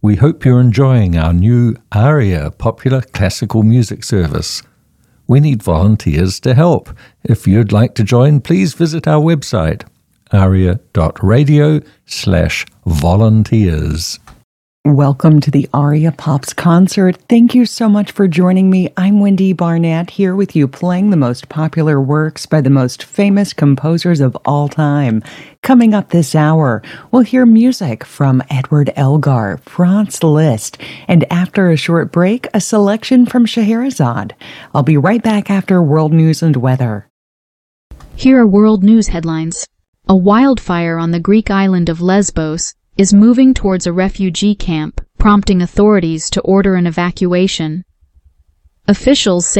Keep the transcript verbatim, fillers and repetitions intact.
We hope you're enjoying our new ARIA popular classical music service. We need volunteers to help. If you'd like to join, please visit our website, aria.radio slash volunteers. Welcome to the Aria Pops concert. Thank you so much for joining me. I'm Wendy Barnett, here with you playing the most popular works by the most famous composers of all time. Coming up this hour, we'll hear music from Edward Elgar, Franz Liszt, and after a short break, a selection from Scheherazade. I'll be right back after world news and weather. Here are world news headlines. A wildfire on the Greek island of Lesbos is moving towards a refugee camp, prompting authorities to order an evacuation. Officials say